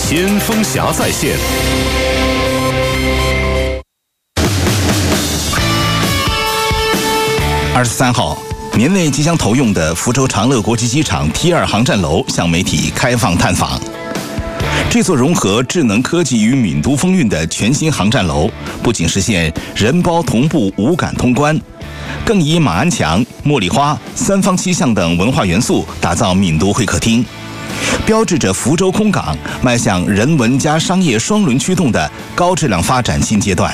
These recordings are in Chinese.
先锋侠在线。23号，年内即将投用的福州长乐国际机场 T2 航站楼向媒体开放探访。这座融合智能科技与闽都风韵的全新航站楼，不仅实现人包同步无感通关，更以马鞍墙、茉莉花、三坊七巷等文化元素打造闽都会客厅，标志着福州空港迈向人文加商业双轮驱动的高质量发展新阶段。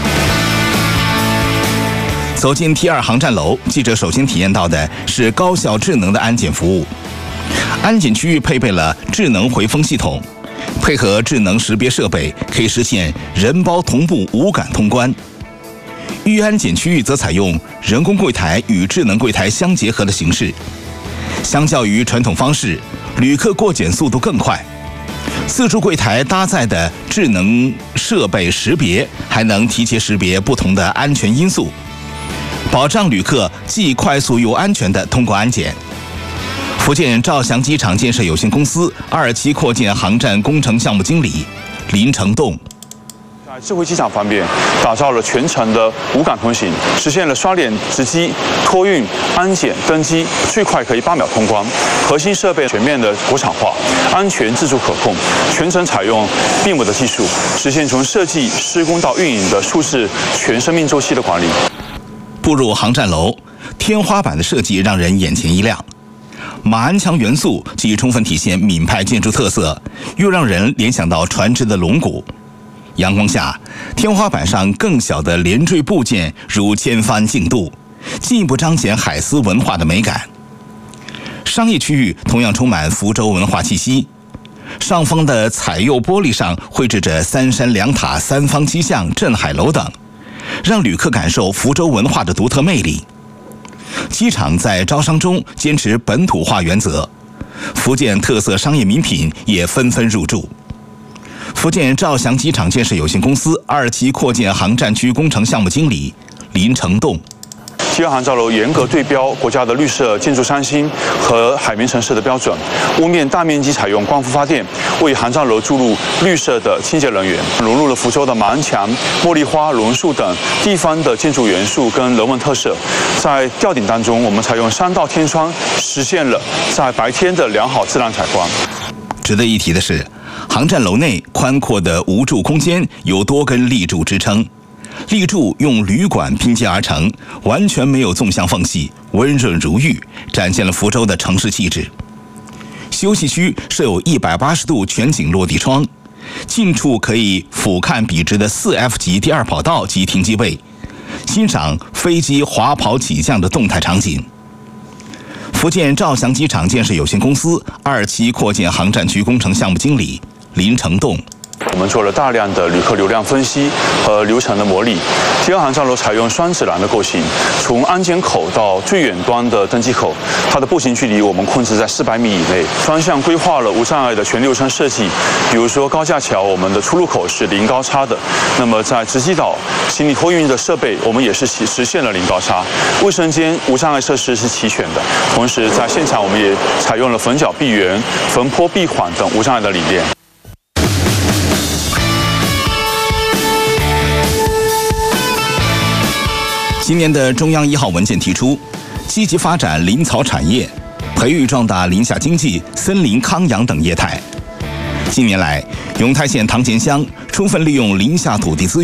走进 T2 航站楼，记者首先体验到的是高效智能的安检服务。安检区域配备了智能回风系统，配合智能识别设备，可以实现人包同步无感通关。预安检区域则采用人工柜台与智能柜台相结合的形式，相较于传统方式，旅客过检速度更快。4处柜台搭载的智能设备识别，还能提前识别不同的安全因素，保障旅客既快速又安全地通过安检。福建兆祥机场建设有限公司2期扩建航站工程项目经理林成栋。 在智慧机场方面，打造了全程的无感通行，实现了刷脸值机、托运、安检、登机最快可以8秒通关。核心设备全面的国产化，安全自主可控，全程采用 BIM 的技术，实现从设计、施工到运营的数字全生命周期的管理。 步入航站楼，天花板的设计让人眼前一亮。马鞍墙元素既充分体现闽派建筑特色，又让人联想到船只的龙骨。阳光下，天花板上更小的连缀部件如千帆竞渡，进一步彰显海丝文化的美感。商业区域同样充满福州文化气息，上方的彩釉玻璃上绘制着三山两塔、三坊七巷、镇海楼等，让旅客感受福州文化的独特魅力。机场在招商中坚持本土化原则，福建特色商业名品也纷纷入驻。福建兆祥机场建设有限公司2期扩建航站区工程项目经理林成栋。 T2航站楼严格对标国家的绿色建筑3星和海绵城市的标准，屋面大面积采用光伏发电，为航站楼注入绿色的清洁能源，融入了福州的马鞍墙、茉莉花、榕树等地方的建筑元素跟人文特色。在吊顶当中，我们采用3道天窗，实现了在白天的良好自然采光。 值得一提的是，航站楼内宽阔的无柱空间有多根立柱支撑，立柱用铝管拼接而成，完全没有纵向缝隙，温润如玉，展现了福州的城市气质。休息区设有180度全景落地窗，近处可以俯瞰笔直的4F 级第2跑道及停机位，欣赏飞机滑跑起降的动态场景。福建兆祥机场建设有限公司2期扩建航站区工程项目经理林成栋。 我们做了大量的旅客流量分析和流程的模拟。T2航站楼采用双指栏的构型，从安检口到最远端的登机口，它的步行距离我们控制在400米以内。双向规划了无障碍的全流程设计，比如说高架桥，我们的出入口是零高差的。那么在直机岛行李托运的设备，我们也是实现了零高差。卫生间无障碍设施是齐全的。同时在现场我们也采用了逢角闭圆、逢坡闭缓等无障碍的理念。 今年的中央1号文件提出，积极发展林草产业，培育壮大林下经济、森林康养等业态。近年来，永泰县堂前乡充分利用林下土地资源。